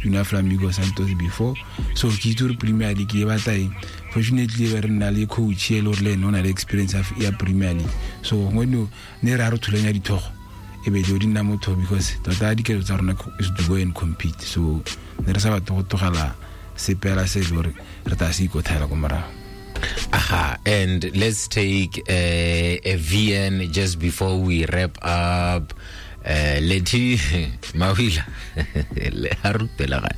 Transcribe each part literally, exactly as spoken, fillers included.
Junior Flamingo Santos before. So ke itse Premier League e batla eng. Fortunately we rena le coach e le le no na le experience of ya Premier League. So ngono ne ra re thulanya dithogo e be di nna motho because tota di ke tsa rona is to go and compete. So ne re sa batla go togela sepela se le re re ta se ikotela go mara. Aha, and let's take uh, a V N just before we wrap up. Uh, Leti Mawila le harupela ga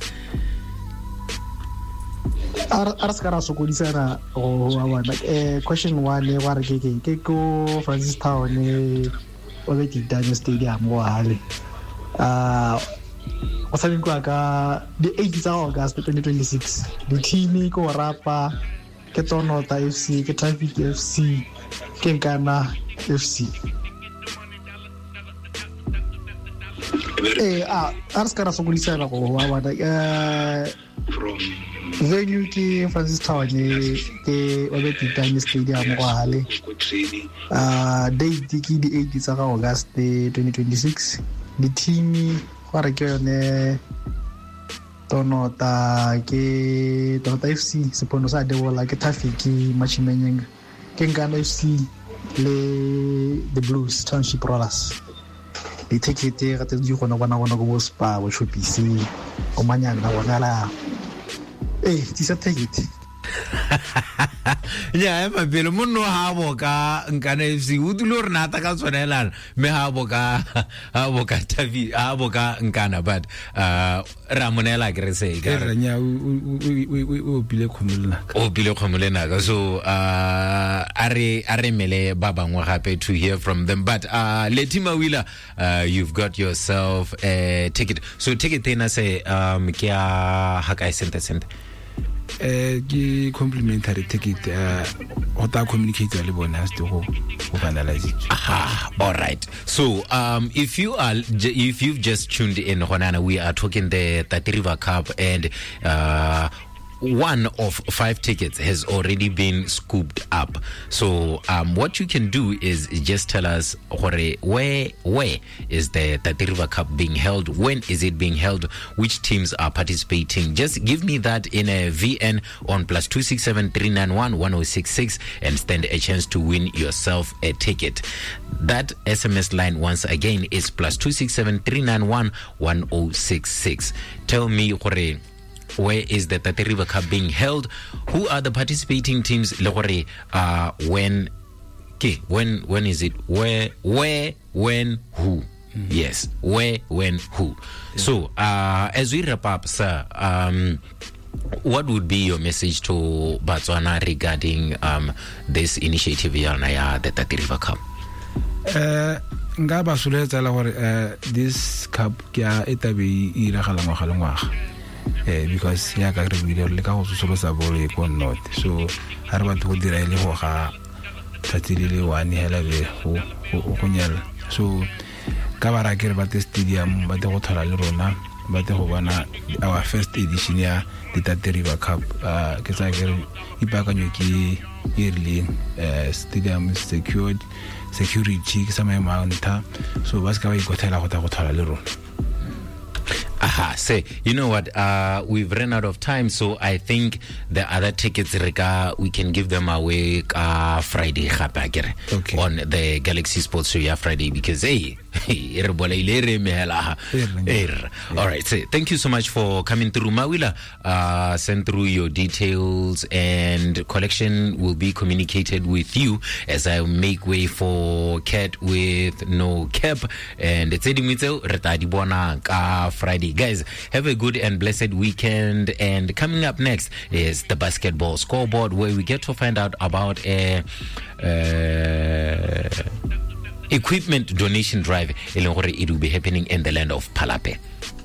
ar ar skara sokodisana o wa like eh question one wa re ke ke ko Francis Town ne o le di Daniel Stadium wa hale ah o sa nka ka the eighth of August twenty twenty-six the team ko rapa ke Tonota F C ke Traffic F C ke Nkana F C. Eh ah ar skara sokodisana go wa wa eh from venue ke Francis Town ke o le di Daniel Stadium wa hale ah date ke the eighth of August twenty twenty-six the team go re ke yone Tonota ke Tonota F C sepono sa Debola ke Traffic Machimenyeng ke Nkana F C le the Blues Township Rollers. The ticket e ga tse go na bona bona go spa go shopisi o manyana bona la eh tisa ticket ya ema pelo monno ha boka Nkana F C o dulo re nata ka tsonelana me ha boka ha boka Tavi ha boka Nkana but uh ramonela ke re se ka re nya o bile khomolena o bile khomolena so uh are are mele ba bangwe gape to hear from them but uh Leti Mawila uh you've got yourself a ticket so ticket ena say um ke a ha ka sente sente eh ke complimentary ticket uh ota communicate le bona has to go go finalize it. Aha, all right. So um if you are if you've just tuned in, Honana, we are talking the Tati River Cup and uh one of five tickets has already been scooped up. So um, what you can do is just tell us where where is the Tati River Cup being held, when is it being held, which teams are participating. Just give me that in a V N on plus two six seven three nine one one oh six six and stand a chance to win yourself a ticket. That S M S line once again is plus two six seven three nine one one oh six six. Tell me where where is the Tati River Cup being held, who are the participating teams, uh when okay when when is it, where where when who. Mm-hmm. Yes, where when who. Yeah. So uh as we wrap up, sir, um what would be your message to Botswana regarding um this initiative yana the Tati River Cup? uh nga ba suletsa la gore uh this cup ke a etabe e ira gala ngwa ngwa eh because ya ka re bile le ka go tsolosa bolo e ko not so ha re batho go dira ile go ga thatile le one hela be go go nyela so ka bara ke re ba te stadium ba te go thola le rona ba te go bona our first edition ya the Tati River Cup uh ke sa ke re ipakanyo ke yearly uh stadium is secured security ke sa mai maunta so ba ska ba ikotela go ta go thola le rona. Aha, say, you know what, uh, we've run out of time, so I think the other tickets, Rika, we can give them away uh, Friday, okay. On the Galaxy Sports Show, yeah, Friday, because, hey, all right, so thank you so much for coming through. Mawila, uh, send through your details and collection will be communicated with you as I make way for Cat with no cap. And it's Friday. Guys, have a good and blessed weekend. And coming up next is the basketball scoreboard, where we get to find out about a uh, equipment donation drive. It will be happening in the land of Palape.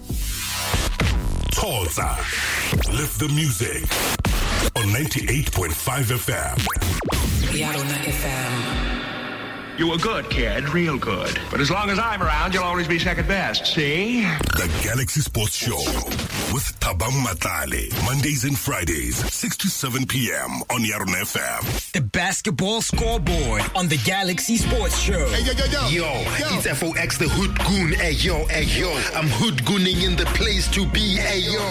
Tulsa, lift the music on ninety-eight point five F M. Yarona F M. You were good, kid, real good. But as long as I'm around, you'll always be second best, see? The Galaxy Sports Show with Thabang Matlale. Mondays and Fridays, six to seven p.m. on Yarona F M. The basketball scoreboard on the Galaxy Sports Show. Hey, yo, yo, yo. Yo, yo. it's F O X, the Hood Goon. Hey, yo, hey, yo. I'm Hood Gooning in the place to be. Hey, yo.